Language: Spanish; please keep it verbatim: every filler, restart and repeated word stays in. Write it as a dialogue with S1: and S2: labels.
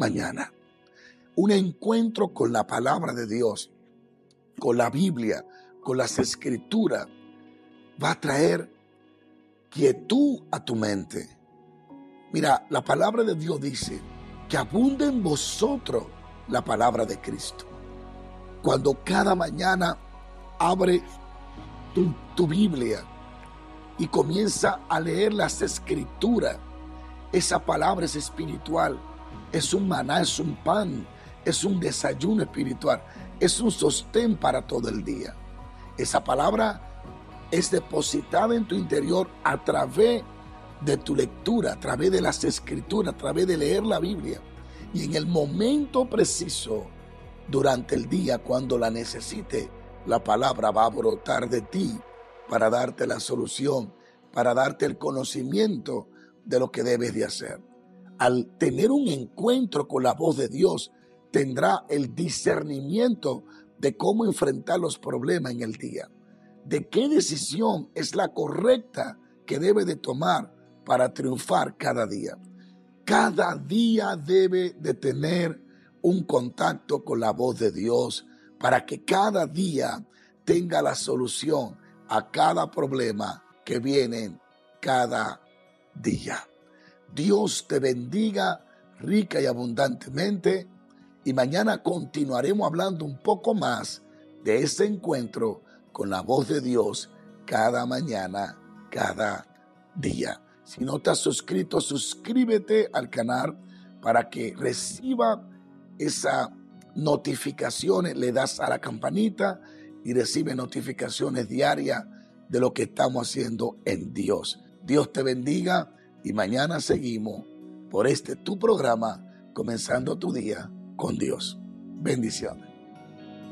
S1: mañana. Un encuentro con la palabra de Dios, con la Biblia, con las Escrituras, va a traer quietud a tu mente. Mira, la palabra de Dios dice que abunde en vosotros la palabra de Cristo. Cuando cada mañana abre tu, tu Biblia y comienza a leer las Escrituras, esa palabra es espiritual, es un maná, es un pan, es un desayuno espiritual, es un sostén para todo el día. Esa palabra es depositada en tu interior a través de tu lectura, a través de las Escrituras, a través de leer la Biblia. Y en el momento preciso, durante el día, cuando la necesite, la palabra va a brotar de ti para darte la solución, para darte el conocimiento de lo que debes de hacer. Al tener un encuentro con la voz de Dios, tendrá el discernimiento de cómo enfrentar los problemas en el día, de qué decisión es la correcta que debe de tomar para triunfar cada día. Cada día debe de tener un contacto con la voz de Dios para que cada día tenga la solución a cada problema que viene cada día. Dios te bendiga rica y abundantemente, y mañana continuaremos hablando un poco más de ese encuentro con la voz de Dios cada mañana, cada día. Si no te has suscrito, suscríbete al canal para que reciba esas notificaciones. Le das a la campanita y recibe notificaciones diarias de lo que estamos haciendo en Dios. Dios te bendiga y mañana seguimos por este tu programa, comenzando tu día con Dios. Bendiciones.